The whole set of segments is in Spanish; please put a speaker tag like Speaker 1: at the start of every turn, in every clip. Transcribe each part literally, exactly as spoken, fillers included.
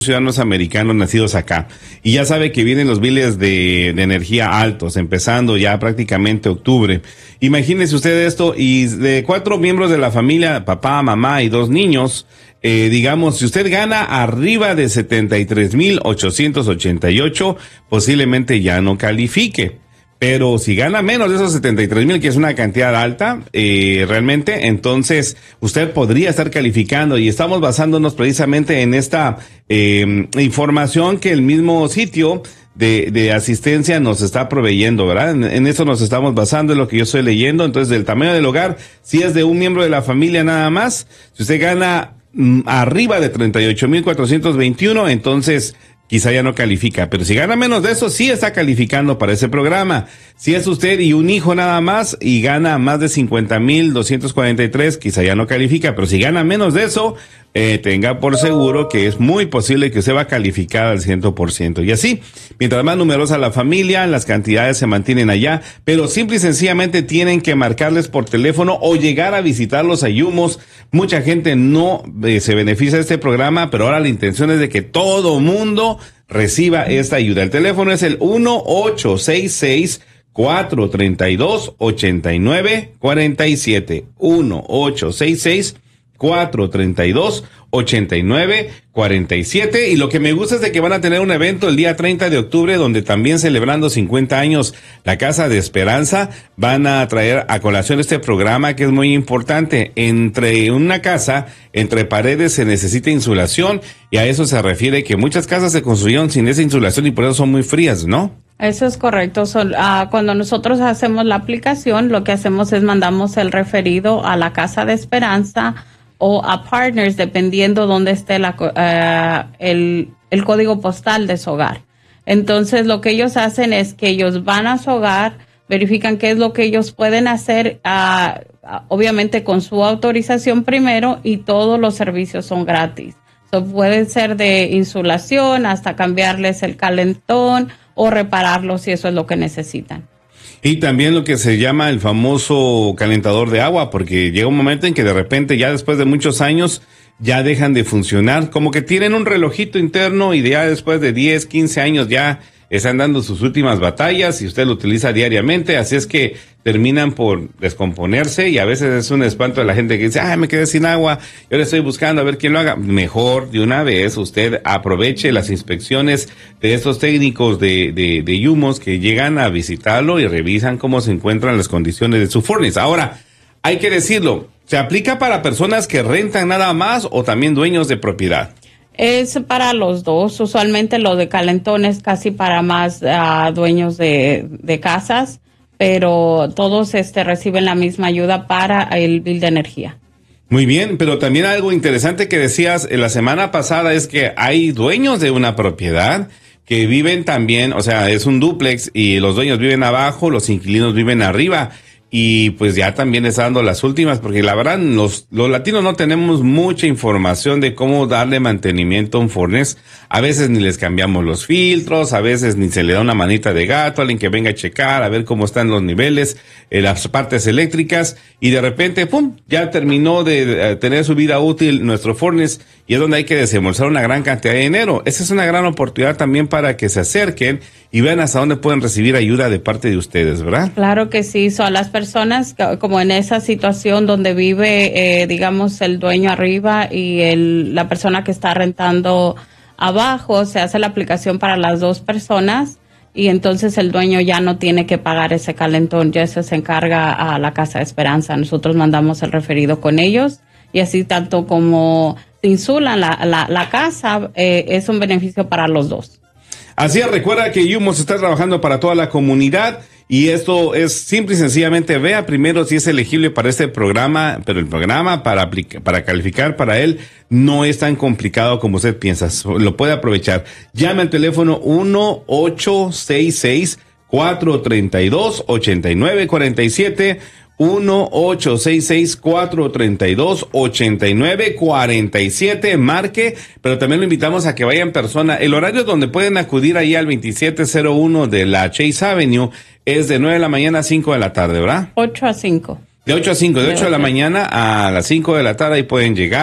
Speaker 1: ciudadanos americanos nacidos acá. Y ya sabe que vienen los biles de, de energía altos, empezando ya prácticamente octubre. Imagínese usted esto, y de cuatro miembros de la familia, papá, mamá y dos niños, eh, digamos, si usted gana arriba de setenta y tres mil ochocientos ochenta y ocho, posiblemente ya no califique. Pero si gana menos de esos setenta y tres mil, que es una cantidad alta, eh, realmente, entonces usted podría estar calificando, y estamos basándonos precisamente en esta eh, información que el mismo sitio de, de asistencia nos está proveyendo, ¿verdad? En, en eso nos estamos basando, en lo que yo estoy leyendo. Entonces, del tamaño del hogar, si es de un miembro de la familia nada más, si usted gana mm, arriba de treinta y ocho mil cuatrocientos veintiuno, entonces quizá ya no califica, pero si gana menos de eso, sí está calificando para ese programa. Si es usted y un hijo nada más y gana más de cincuenta mil doscientos cuarenta y tres, quizá ya no califica, pero si gana menos de eso, eh, tenga por seguro que es muy posible que usted va a calificar al cien por ciento. Y así, mientras más numerosa la familia, las cantidades se mantienen allá, pero simple y sencillamente tienen que marcarles por teléfono o llegar a visitarlos a Yumos. Mucha gente no eh, se beneficia de este programa, pero ahora la intención es de que todo mundo reciba esta ayuda. El teléfono es el uno ocho seis seis cuatro tres dos ocho nueve cuatro siete. uno ocho seis seis cuatro tres dos ocho nueve cuatro siete. Y lo que me gusta es de que van a tener un evento el día treinta de octubre, donde también, celebrando cincuenta años la Casa de Esperanza, van a traer a colación este programa que es muy importante. Entre una casa, entre paredes, se necesita insulación, y a eso se refiere que muchas casas se construyeron sin esa insulación y por eso son muy frías, ¿no?
Speaker 2: Eso es correcto. So, uh, cuando nosotros hacemos la aplicación, lo que hacemos es mandamos el referido a la Casa de Esperanza o a Partners, dependiendo dónde esté la, uh, el, el código postal de su hogar. Entonces, lo que ellos hacen es que ellos van a su hogar, verifican qué es lo que ellos pueden hacer, uh, obviamente con su autorización primero, y todos los servicios son gratis. So, puede ser de insulación hasta cambiarles el calentón o repararlo si eso es lo que necesitan.
Speaker 1: Y también lo que se llama el famoso calentador de agua, porque llega un momento en que de repente, ya después de muchos años, ya dejan de funcionar. Como que tienen un relojito interno y ya después de diez, quince años ya están dando sus últimas batallas y usted lo utiliza diariamente. Así es que terminan por descomponerse, y a veces es un espanto de la gente que dice, ay, me quedé sin agua, yo le estoy buscando a ver quién lo haga. Mejor de una vez usted aproveche las inspecciones de estos técnicos de, de, de Yumos, que llegan a visitarlo y revisan cómo se encuentran las condiciones de su furnace. Ahora, hay que decirlo, ¿se aplica para personas que rentan nada más o también dueños de propiedad?
Speaker 2: Es para los dos. Usualmente lo de calentón es casi para más uh, dueños de, de casas, pero todos este reciben la misma ayuda para el bill de energía.
Speaker 1: Muy bien, pero también algo interesante que decías la semana pasada es que hay dueños de una propiedad que viven también, o sea, es un dúplex y los dueños viven abajo, los inquilinos viven arriba. Y pues ya también está dando las últimas, porque la verdad los, los latinos no tenemos mucha información de cómo darle mantenimiento a un furnace. A veces ni les cambiamos los filtros, a veces ni se le da una manita de gato, alguien que venga a checar, a ver cómo están los niveles, eh, las partes eléctricas, y de repente, pum, ya terminó de, de tener su vida útil nuestro furnace, y es donde hay que desembolsar una gran cantidad de dinero. Esa es una gran oportunidad también para que se acerquen y vean hasta dónde pueden recibir ayuda de parte de ustedes, ¿verdad?
Speaker 2: Claro que sí. Son las personas como en esa situación donde vive, eh, digamos, el dueño arriba y el, la persona que está rentando abajo, se hace la aplicación para las dos personas, y entonces el dueño ya no tiene que pagar ese calentón, ya eso se encarga a la Casa de Esperanza. Nosotros mandamos el referido con ellos, y así tanto como se insulan la, la, la casa, eh, es un beneficio para los dos.
Speaker 1: Así es, recuerda que Yumos está trabajando para toda la comunidad, y esto es simple y sencillamente, vea primero si es elegible para este programa, pero el programa para aplica, para calificar para él no es tan complicado como usted piensa, lo puede aprovechar. Llame al teléfono uno ocho seis seis cuatro tres dos ocho nueve cuatro siete, uno ocho seis seis cuatro tres dos ocho nueve cuatro siete, marque, pero también lo invitamos a que vaya en persona. El horario donde pueden acudir ahí al veintisiete cero uno de la Chase Avenue es de nueve de la mañana a cinco de la tarde, ¿verdad?
Speaker 2: ocho a cinco.
Speaker 1: De ocho a cinco, de ocho de la mañana a las cinco de la tarde, ahí pueden llegar.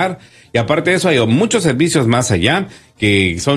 Speaker 1: Y aparte de eso, hay muchos servicios más allá que son